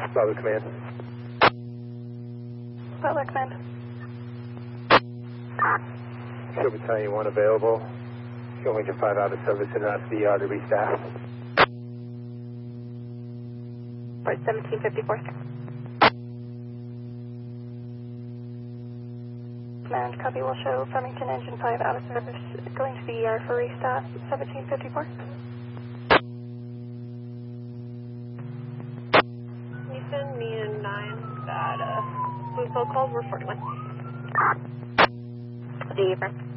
Butler Command. Butler Command. Show Battalion 1 available. Going to 5 out of service and out to the ER to restaff. Port 1754. Command, copy, will show Farmington Engine 5 out of service, going to the ER for restaff, 1754. Houston, me and 9 that Blue Phone calls were 41. The